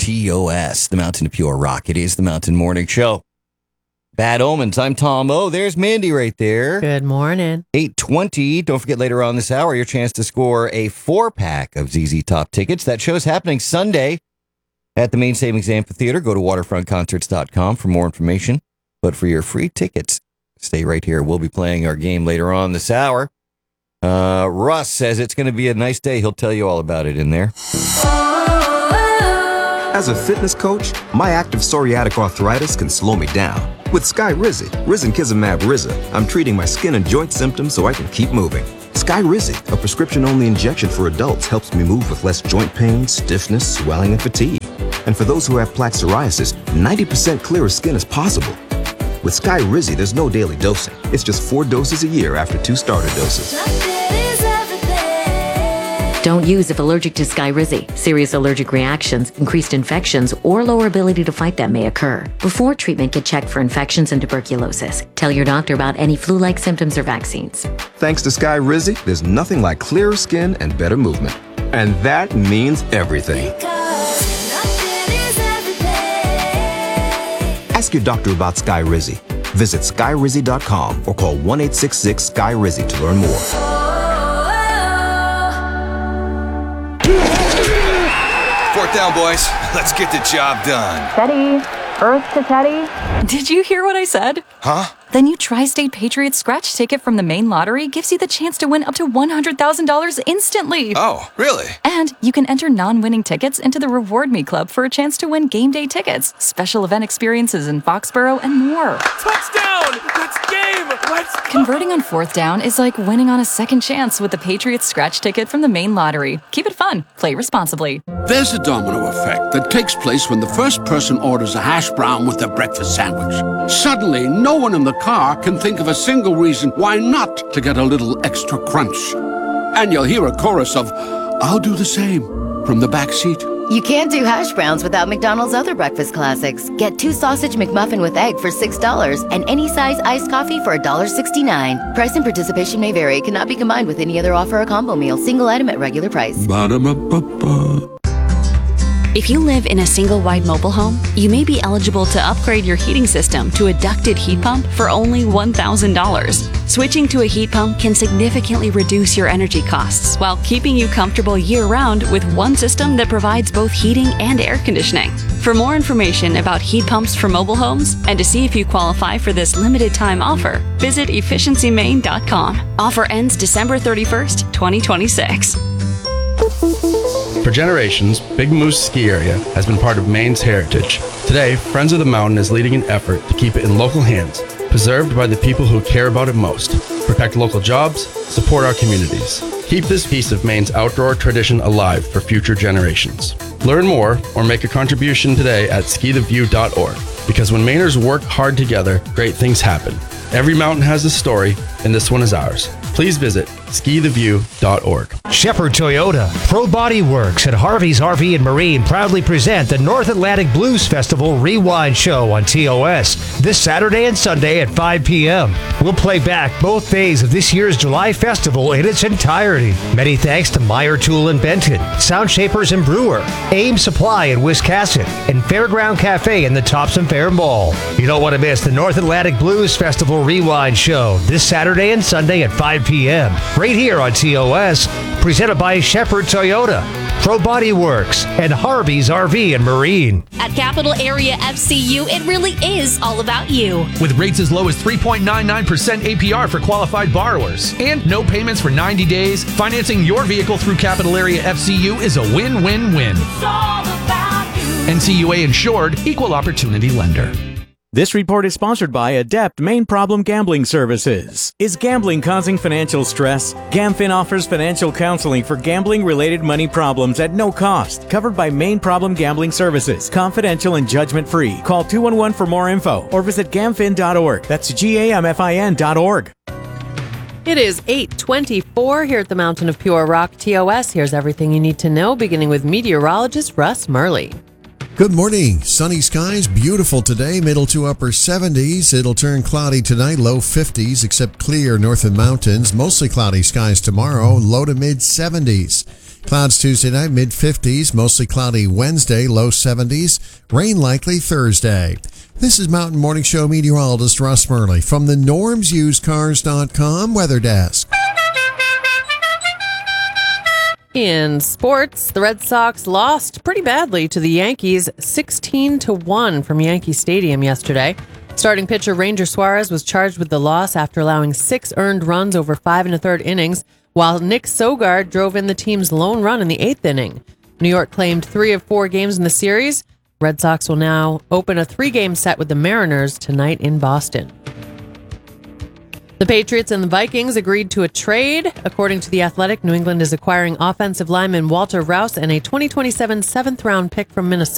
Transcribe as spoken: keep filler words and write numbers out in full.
T O S, the Mountain of Pure Rock. It is the Mountain Morning Show. Bad omens. I'm Tom O. There's Mandy right there. Good morning. eight twenty. Don't forget later on this hour, your chance to score a four-pack of Z Z Top tickets. That show's happening Sunday at the Main Savings Amphitheater. Go to waterfront concerts dot com for more information. But for your free tickets, stay right here. We'll be playing our game later on this hour. Uh, Russ says it's going to be a nice day. He'll tell you all about it in there. As a fitness coach, my active psoriatic arthritis can slow me down. With Skyrizi, Risankizumab Riza, I'm treating my skin and joint symptoms so I can keep moving. Skyrizi, a prescription-only injection for adults, helps me move with less joint pain, stiffness, swelling, and fatigue. And for those who have plaque psoriasis, ninety percent clearer skin is possible. With Skyrizi, there's no daily dosing. It's just four doses a year after two starter doses. Don't use if allergic to Skyrizi. Serious allergic reactions, increased infections, or lower ability to fight them may occur. Before treatment, get checked for infections and tuberculosis. Tell your doctor about any flu-like symptoms or vaccines. Thanks to Skyrizi, there's nothing like clearer skin and better movement. And that means everything. Ask your doctor about Skyrizi. Visit Skyrizi dot com or call one eight six six Sky Rizi to learn more. Fourth down, boys. Let's get the job done. Teddy. Earth to Teddy. Did you hear what I said? Huh? The new Tri-State Patriots scratch ticket from the main lottery gives you the chance to win up to one hundred thousand dollars instantly. Oh, really? And you can enter non-winning tickets into the Reward Me Club for a chance to win game day tickets, special event experiences in Foxborough, and more. Touchdown! Let's game! Let's go! Converting on fourth down is like winning on a second chance with the Patriots scratch ticket from the main lottery. Keep it fun. Play responsibly. There's a domino effect that takes place when the first person orders a hash brown with their breakfast sandwich. Suddenly, no one in the car can think of a single reason why not to get a little extra crunch. And you'll hear a chorus of, "I'll do the same," from the back seat. You can't do hash browns without McDonald's other breakfast classics. Get two sausage McMuffin with egg for six dollars and any size iced coffee for one dollar sixty-nine. Price and participation may vary. Cannot be combined with any other offer or combo meal. Single item at regular price. Ba-da-ba-ba-ba. If you live in a single-wide mobile home, you may be eligible to upgrade your heating system to a ducted heat pump for only one thousand dollars. Switching to a heat pump can significantly reduce your energy costs while keeping you comfortable year-round with one system that provides both heating and air conditioning. For more information about heat pumps for mobile homes and to see if you qualify for this limited-time offer, visit efficiency maine dot com. Offer ends December thirty-first, twenty twenty-six. For generations, Big Moose Ski Area has been part of Maine's heritage. Today, Friends of the Mountain is leading an effort to keep it in local hands, preserved by the people who care about it most, protect local jobs, support our communities. Keep this piece of Maine's outdoor tradition alive for future generations. Learn more or make a contribution today at ski the view dot org, because when Mainers work hard together, great things happen. Every mountain has a story, and this one is ours. Please visit ski the view dot org. Shepherd Toyota, Pro Body Works, and Harvey's R V and Marine proudly present the North Atlantic Blues Festival Rewind Show on T O S this Saturday and Sunday at five p.m. We'll play back both days of this year's July festival in its entirety. Many thanks to Meyer Tool in Benton, Sound Shapers in Brewer, Aim Supply in Wiscasset, and Fairground Cafe in the Thompson Fair Mall. You don't want to miss the North Atlantic Blues Festival Rewind Show this Saturday and Sunday at five p.m. right here on T O S, presented by Shepherd Toyota, Pro Body Works, and Harvey's R V and Marine. At Capital Area F C U, it really is all about you. With rates as low as three point nine nine percent A P R for qualified borrowers and no payments for ninety days, financing your vehicle through Capital Area F C U is a win-win-win. It's all about you. N C U A insured, equal opportunity lender. This report is sponsored by Adept Main Problem Gambling Services. Is gambling causing financial stress? GamFin offers financial counseling for gambling-related money problems at no cost. Covered by Main Problem Gambling Services. Confidential and judgment-free. Call two one one for more info or visit gamfin dot org. That's G A M F I N dot org. It is eight twenty-four here at the Mountain of Pure Rock T O S. Here's everything you need to know, beginning with meteorologist Russ Murley. Good morning. Sunny skies, beautiful today, middle to upper seventies. It'll turn cloudy tonight, low fifties, except clear north of mountains. Mostly cloudy skies tomorrow, low to mid seventies. Clouds Tuesday night, mid fifties, mostly cloudy Wednesday, low seventies, rain likely Thursday. This is Mountain Morning Show meteorologist Russ Murley from the norms used cars dot com weather desk. In sports, the Red Sox lost pretty badly to the Yankees sixteen to one from Yankee Stadium yesterday. Starting pitcher Ranger Suarez was charged with the loss after allowing six earned runs over five and a third innings, while Nick Sogard drove in the team's lone run in the eighth inning. New York claimed three of four games in the series. Red Sox will now open a three-game set with the Mariners tonight in Boston. The Patriots and the Vikings agreed to a trade. According to The Athletic, New England is acquiring offensive lineman Walter Rouse and a twenty twenty-seven seventh-round pick from Minnesota.